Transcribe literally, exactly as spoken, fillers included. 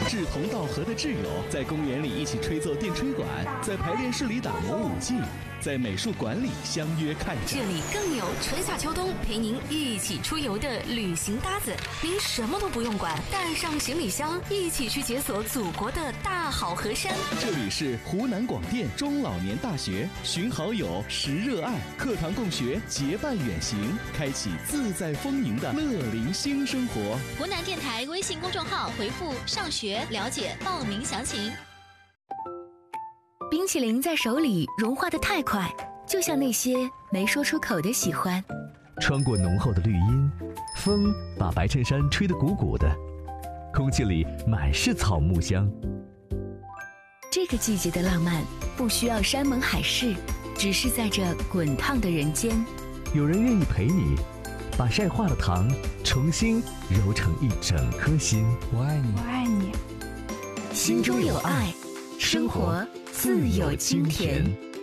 志同道合的挚友，在公园里一起吹奏电吹管，在排练室里打磨舞技，在美术馆里相约看展。 这里更有春夏秋冬陪您一起出游的旅行搭子，您什么都不用管，带上行李箱，一起去解锁祖国的大好河山。 这里是湖南广电中老年大学，寻好友，识热爱，课堂共学，结伴远行，开启自在丰盈的乐龄新生活。 湖南电台微信公众号回复上学了解报名详情。 冰淇淋在手里融化得太快，就像那些没说出口的喜欢。 穿过浓厚的绿荫，风把白衬衫吹得鼓鼓的，空气里满是草木香。 这个季节的浪漫不需要山盟海誓，只是在这滚烫的人间， 有人愿意陪你，把晒化的糖重新揉成一整颗心。 我爱你， 我爱你， 心中有爱，生活自有清甜。